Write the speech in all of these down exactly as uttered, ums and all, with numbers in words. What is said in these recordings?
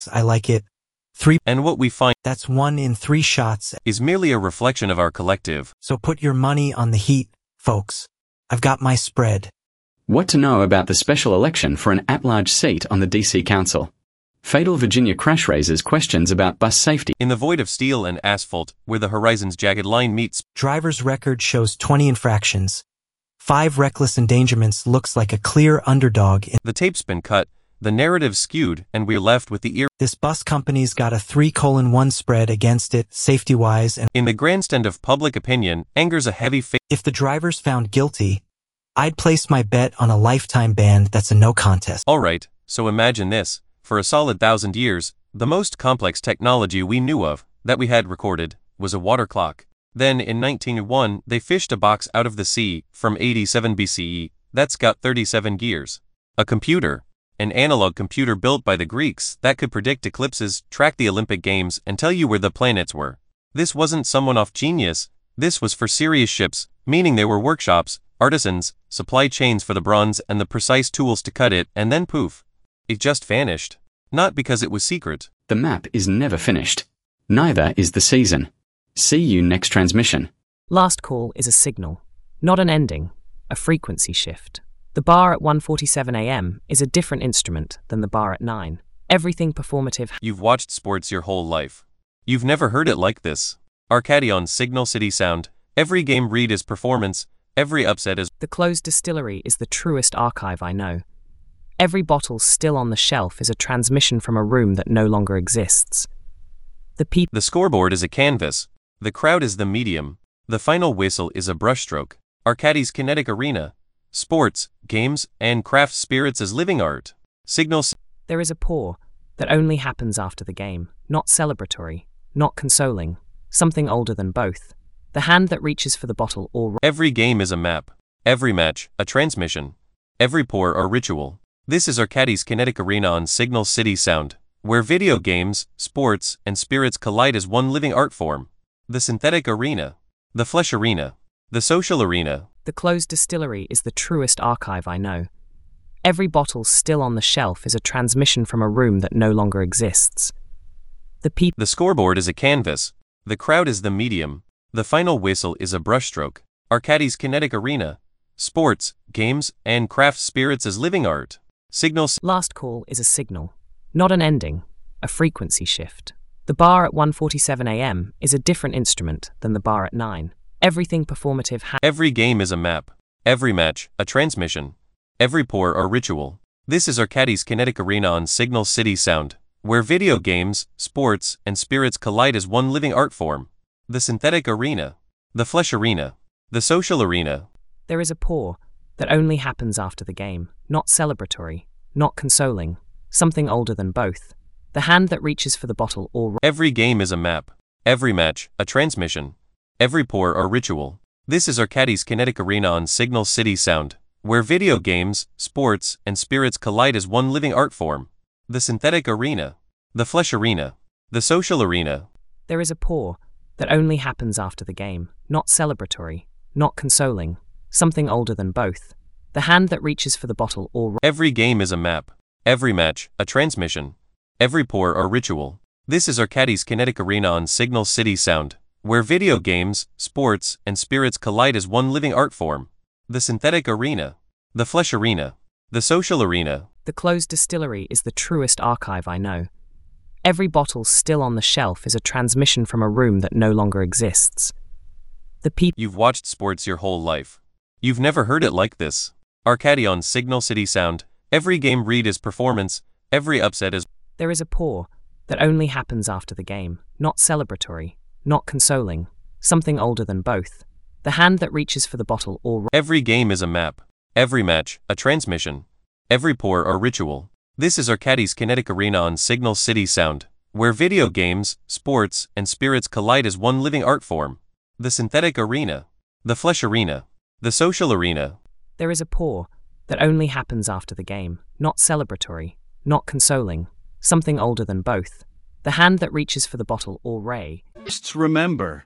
I like it. Three. And what we find That's one in three shots. is merely a reflection of our collective. So put your money on the Heat, folks. I've got my spread. What to know about the special election for an at-large seat on the D C Council? Fatal Virginia crash raises questions about bus safety. In the void of steel and asphalt, where the horizon's jagged line meets, Driver's record shows twenty infractions. Five reckless endangerments looks like a clear underdog. In the tape's been cut, the narrative skewed, and we're left with the ear. This bus company's got a three colon one spread against it, safety-wise, and in the grandstand of public opinion, anger's a heavy fa- if the driver's found guilty, I'd place my bet on a lifetime ban that's a no contest. Alright, so imagine this. For a solid thousand years, the most complex technology we knew of, that we had recorded, was a water clock. Then in nineteen oh one, they fished a box out of the sea, from eighty-seven B C E, that's got thirty-seven gears. A computer. An analog computer built by the Greeks that could predict eclipses, track the Olympic Games, and tell you where the planets were. This wasn't some one-off genius, this was for serious ships, meaning they were workshops, artisans, supply chains for the bronze and the precise tools to cut it, and then poof. It just vanished. Not because it was secret. The map is never finished. Neither is the season. See you next transmission. Last call is a signal, not an ending, a frequency shift. The bar at one forty-seven a m is a different instrument than the bar at nine. Everything performative. You've watched sports your whole life. You've never heard it like this. Arcady on Signal City Sound. Every game read is performance, every upset is... The closed distillery is the truest archive I know. Every bottle still on the shelf is a transmission from a room that no longer exists. The people... The scoreboard is a canvas. The crowd is the medium. The final whistle is a brushstroke. Arcady's kinetic arena. Sports, games, and craft spirits as living art. Signals. There is a pour that only happens after the game, not celebratory, not consoling, something older than both. The hand that reaches for the bottle or... Every game is a map. Every match, a transmission. Every pour, a ritual. This is Arcady's kinetic arena on Signal City Sound, where video games, sports, and spirits collide as one living art form. The synthetic arena. The flesh arena. The social arena. The closed distillery is the truest archive I know. Every bottle still on the shelf is a transmission from a room that no longer exists. The people... The scoreboard is a canvas. The crowd is the medium. The final whistle is a brushstroke. Arcady's kinetic arena. Sports, games, and craft spirits as living art. Signals. Last call is a signal, not an ending, a frequency shift. The bar at one forty-seven a m is a different instrument than the bar at nine. Everything performative ha- Every game is a map. Every match, a transmission. Every pour, a ritual. This is Arcady's kinetic arena on Signal City Sound, where video games, sports, and spirits collide as one living art form. The synthetic arena. The flesh arena. The social arena. There is a pour that only happens after the game, not celebratory, not consoling, something older than both. The hand that reaches for the bottle or... Every game is a map. Every match, a transmission. Every pour, a ritual. This is Arcady's kinetic arena on Signal City Sound, where video games, sports, and spirits collide as one living art form. The synthetic arena. The flesh arena. The social arena. There is a pour that only happens after the game, not celebratory, not consoling, something older than both. The hand that reaches for the bottle or... Every game is a map. Every match, a transmission. Every pour, a ritual. This is Arcady's kinetic arena on Signal City Sound, where video games, sports, and spirits collide as one living art form. The synthetic arena. The flesh arena. The social arena. The closed distillery is the truest archive I know. Every bottle still on the shelf is a transmission from a room that no longer exists. The people... You've watched sports your whole life. You've never heard it like this. Arcady on Signal City Sound. Every game read is performance. Every upset is... There is a pour that only happens after the game, not celebratory, not consoling, something older than both. The hand that reaches for the bottle or... Every game is a map. Every match, a transmission. Every pour, a ritual. This is Arcady's kinetic arena on Signal City Sound, where video games, sports, and spirits collide as one living art form. The synthetic arena. The flesh arena. The social arena. There is a pour that only happens after the game, not celebratory, not consoling, something older than both. The hand that reaches for the bottle or ray. Just remember.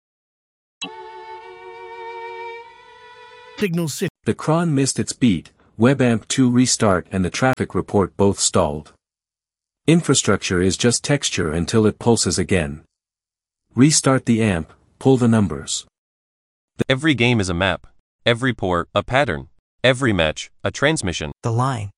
Signal City. The Cron missed its beat, WebAMP two restart and the traffic report both stalled. Infrastructure is just texture until it pulses again. Restart the A M P, pull the numbers. Every game is a map. Every port, a pattern. Every match, a transmission. The line.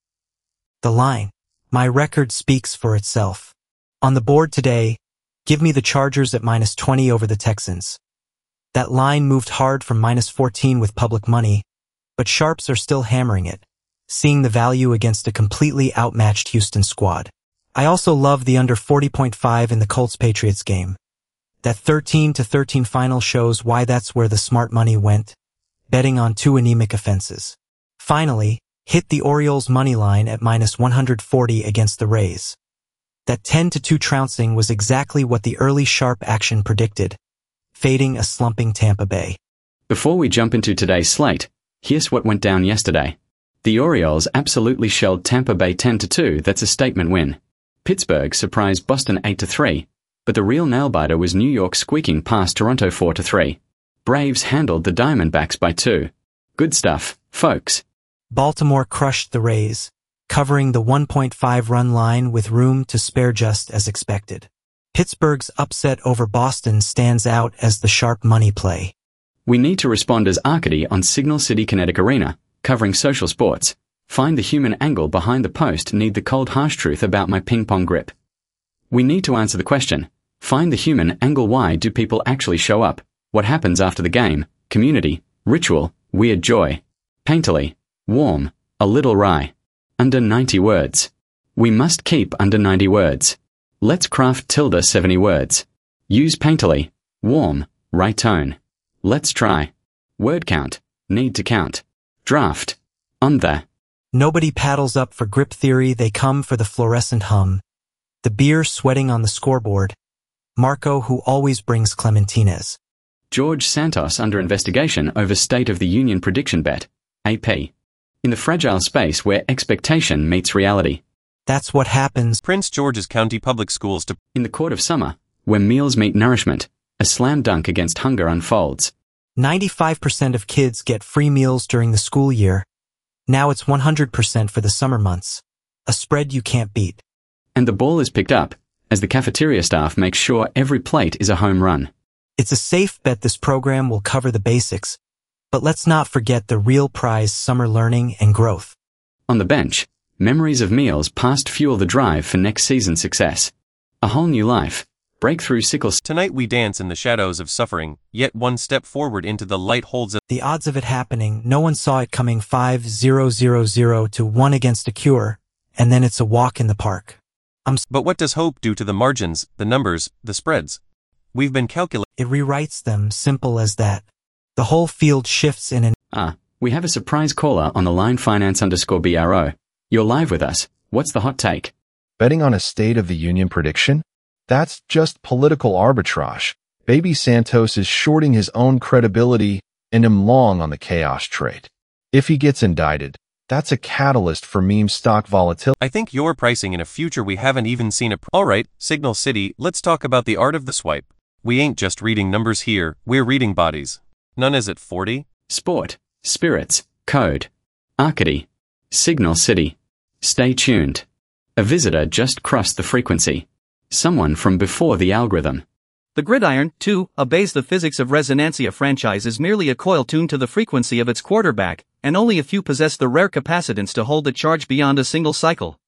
The line. My record speaks for itself. On the board today, give me the Chargers at minus twenty over the Texans. That line moved hard from minus fourteen with public money, but sharps are still hammering it, seeing the value against a completely outmatched Houston squad. I also love the under forty point five in the Colts-Patriots game. That thirteen to thirteen final shows why that's where the smart money went, betting on two anemic offenses. Finally, hit the Orioles money line at minus one hundred forty against the Rays. That ten to two trouncing was exactly what the early sharp action predicted, fading a slumping Tampa Bay. Before we jump into today's slate, here's what went down yesterday. The Orioles absolutely shelled Tampa Bay ten to two. That's a statement win. Pittsburgh surprised Boston eight to three, but the real nail-biter was New York squeaking past Toronto four to three. Braves handled the Diamondbacks by two. Good stuff, folks. Baltimore crushed the Rays, covering the one point five run line with room to spare just as expected. Pittsburgh's upset over Boston stands out as the sharp money play. We need to respond as Arcady on Signal City Kinetic Arena, covering social sports. Find the human angle behind the post, need the cold harsh truth about my ping-pong grip. We need to answer the question. Find the human angle. Why do people actually show up? What happens after the game? Community, ritual, weird joy. Painterly, warm, a little wry. Under ninety words. We must keep under ninety words. Let's craft tilde seventy words. Use painterly, warm, right tone. Let's try. Word count, need to count. Draft, on the. Nobody paddles up for grip theory, they come for the fluorescent hum. The beer sweating on the scoreboard. Marco who always brings Clementines. George Santos under investigation over State of the Union prediction bet. A P. In the fragile space where expectation meets reality. That's what happens. Prince George's County Public Schools to In the court of summer, where meals meet nourishment, a slam dunk against hunger unfolds. ninety-five percent of kids get free meals during the school year. Now it's one hundred percent for the summer months. A spread you can't beat. And the ball is picked up, as the cafeteria staff makes sure every plate is a home run. It's a safe bet this program will cover the basics, but let's not forget the real prize: summer learning and growth. On the bench, memories of meals past fuel the drive for next season's success. A whole new life. Breakthrough sickles. Tonight we dance in the shadows of suffering, yet one step forward into the light holds us. The odds of it happening, no one saw it coming. Five zero zero zero to one against a cure, and then it's a walk in the park. I'm But what does hope do to the margins, the numbers, the spreads? We've been calculating. It rewrites them, simple as that. The whole field shifts in an. Ah, we have a surprise caller on the line. Finance underscore B R O. You're live with us. What's the hot take? Betting on a State of the Union prediction? That's just political arbitrage. Baby Santos is shorting his own credibility and him long on the chaos trade. If he gets indicted, that's a catalyst for meme stock volatility. I think you're pricing in a future we haven't even seen a pr- Alright, Signal City, let's talk about the art of the swipe. We ain't just reading numbers here, we're reading bodies. None is at forty. Sport, spirits, code. Arcady. Signal City. Stay tuned. A visitor just crossed the frequency. Someone from before the algorithm. The Gridiron, too, obeys the physics of Resonantia franchise is merely a coil tuned to the frequency of its quarterback, and only a few possess the rare capacitance to hold a charge beyond a single cycle.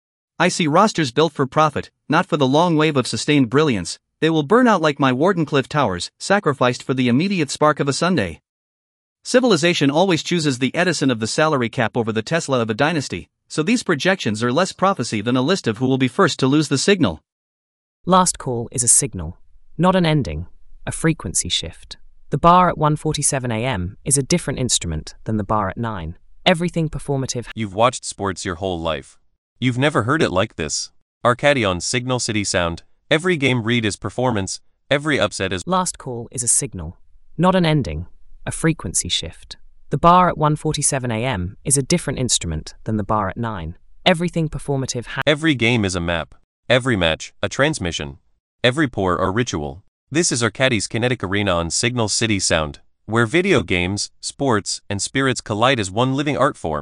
I see rosters built for profit, not for the long wave of sustained brilliance. They will burn out like my Wardenclyffe Towers, sacrificed for the immediate spark of a Sunday. Civilization always chooses the Edison of the salary cap over the Tesla of a dynasty, so these projections are less prophecy than a list of who will be first to lose the signal. Last call is a signal, not an ending, a frequency shift. The bar at one forty-seven a m is a different instrument than the bar at nine. Everything performative. You've watched sports your whole life. You've never heard it like this. Arcady on Signal City Sound. Every game read is performance, every upset is. Last call is a signal, not an ending, a frequency shift. The bar at one forty-seven a m is a different instrument than the bar at nine. Everything performative. Ha- Every game is a map. Every match, a transmission. Every pour or ritual. This is Arcady's Kinetic Arena on Signal City Sound, where video games, sports, and spirits collide as one living art form.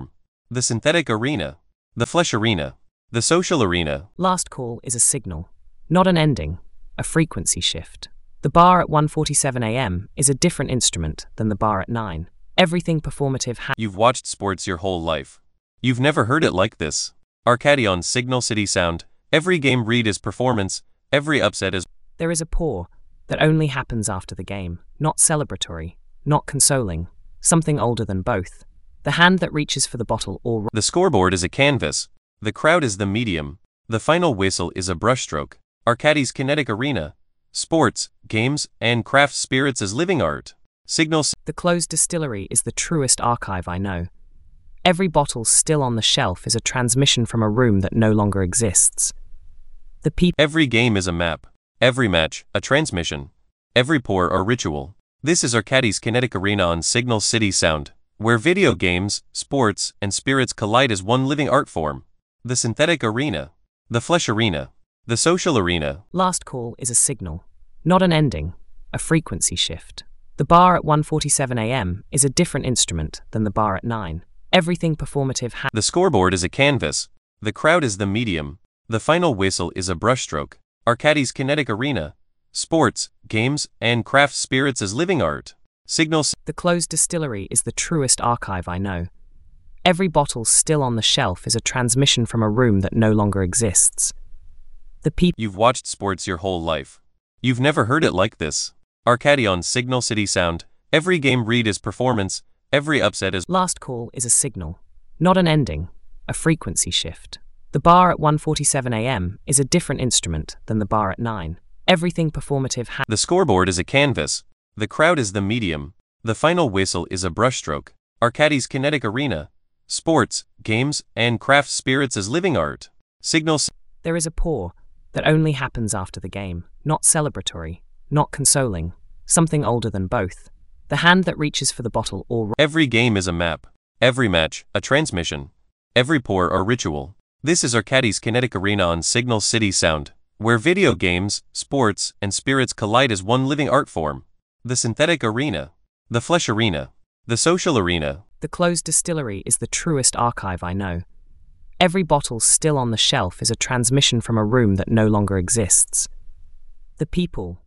the synthetic arena, the flesh arena, the social arena. Last call is a signal, not an ending, a frequency shift. The bar at one forty-seven a m is a different instrument than the bar at nine. Everything performative ha- You've watched sports your whole life. You've never heard it like this. Arcadi on Signal City Sound. Every game read is performance, every upset is... There is a pour that only happens after the game, not celebratory, not consoling, something older than both. The hand that reaches for the bottle or... The scoreboard is a canvas. The crowd is the medium. The final whistle is a brushstroke. Arcadi's kinetic arena. Sports, games, and craft spirits as living art. Signal... The closed distillery is the truest archive I know. Every bottle still on the shelf is a transmission from a room that no longer exists. The people... Every game is a map. Every match, a transmission. Every pour, a ritual. This is Arcadi's kinetic arena on Signal City Sound, where video games, sports, and spirits collide as one living art form. The synthetic arena. The flesh arena. The social arena. Last call is a signal, not an ending, a frequency shift. The bar at one forty-seven a m is a different instrument than the bar at nine. Everything performative ha- The scoreboard is a canvas. The crowd is the medium. The final whistle is a brushstroke. Arcadi's kinetic arena. Sports, games, and craft spirits as living art. Signal... The closed distillery is the truest archive I know. Every bottle still on the shelf is a transmission from a room that no longer exists. The people... You've watched sports your whole life. You've never heard it like this. Arcadi on Signal City Sound. Every game read is performance, every upset is... Last call is a signal, not an ending, a frequency shift. The bar at one forty-seven a m is a different instrument than the bar at nine. Everything performative ha- The scoreboard is a canvas. The crowd is the medium. The final whistle is a brushstroke. Arcadi's kinetic arena. Sports, games, and craft spirits as living art. Signal... There is a pour that only happens after the game, not celebratory, not consoling, something older than both. The hand that reaches for the bottle or... Every game is a map. Every match, a transmission. Every pour, a ritual. This is Arcadi's kinetic arena on Signal City Sound, where video games, sports, and spirits collide as one living art form. The synthetic arena. The flesh arena. The social arena. The closed distillery is the truest archive I know. Every bottle still on the shelf is a transmission from a room that no longer exists. The people...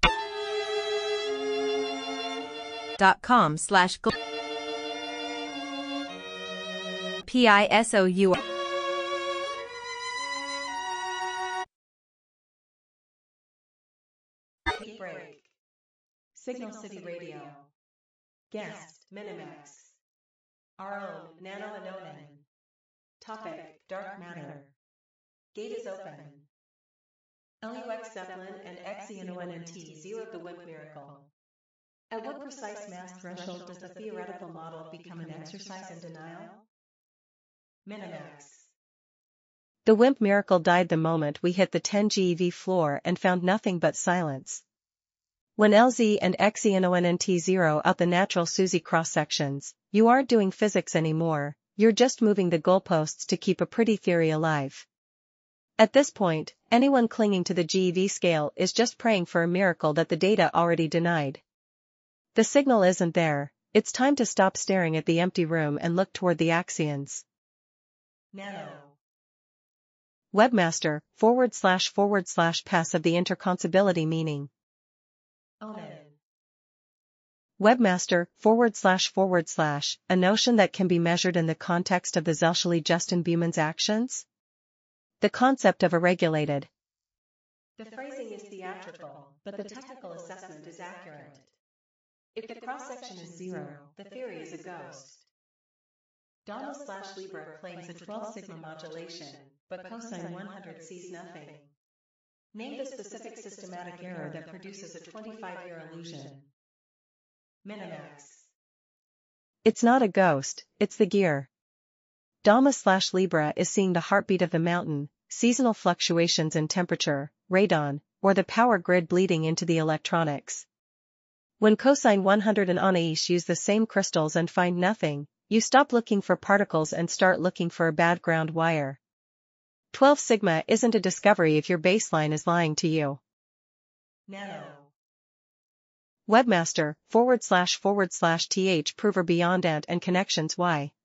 dot com slash P I S O U Break. Signal City Radio. Guest, Minimax. Our own Nano Anonan. Topic, Dark Matter. Gate is open. L U X Zeppelin and X E N O N N T zeroed the WIMP miracle. At what precise mass threshold does the theoretical model become an exercise in denial? Minimax. The WIMP miracle died the moment we hit the ten G eV floor and found nothing but silence. When L Z and X E N O N N T zero out the natural SUSY cross-sections, you aren't doing physics anymore, you're just moving the goalposts to keep a pretty theory alive. At this point, anyone clinging to the G E V scale is just praying for a miracle that the data already denied. The signal isn't there, it's time to stop staring at the empty room and look toward the axions. Nano. Webmaster, forward slash forward slash pass of the interconceivability meaning. Onan. Webmaster, forward slash forward slash, a notion that can be measured in the context of the Zelshali Justin Buman's actions? The concept of a regulated. The phrasing is theatrical, but the technical assessment is accurate. If the cross-section is zero, the theory is a ghost. Dama slash Libra claims a twelve sigma modulation, but cosine one hundred sees nothing. Name the specific systematic error that produces a twenty-five year illusion. Minimax. It's not a ghost, it's the gear. Dama slash Libra is seeing the heartbeat of the mountain, seasonal fluctuations in temperature, radon, or the power grid bleeding into the electronics. When cosine one hundred and Anais use the same crystals and find nothing, you stop looking for particles and start looking for a bad ground wire. twelve sigma isn't a discovery if your baseline is lying to you. Nano. Webmaster, forward slash forward slash th prover beyond ant and connections y.